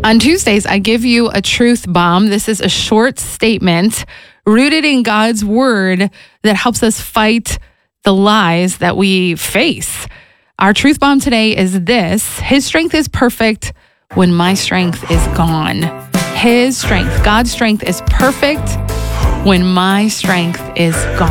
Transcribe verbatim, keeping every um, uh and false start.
On Tuesdays, I give you a truth bomb. This is a short statement rooted in God's word that helps us fight the lies that we face. Our truth bomb today is this: His strength is perfect when my strength is gone. His strength, God's strength, is perfect when my strength is gone.